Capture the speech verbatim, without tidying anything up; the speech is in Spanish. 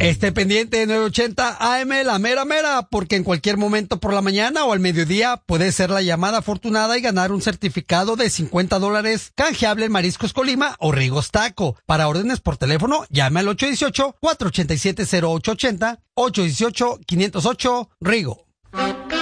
Esté pendiente de nueve ochenta A M, la mera mera, porque en cualquier momento por la mañana o al mediodía puede ser la llamada afortunada y ganar un certificado de cincuenta dólares canjeable en Mariscos Colima o Rigos Taco. Para órdenes por teléfono, llame al ocho uno ocho, cuatro ocho siete, cero ocho ocho cero, ocho uno ocho, cinco cero ocho, Rigo.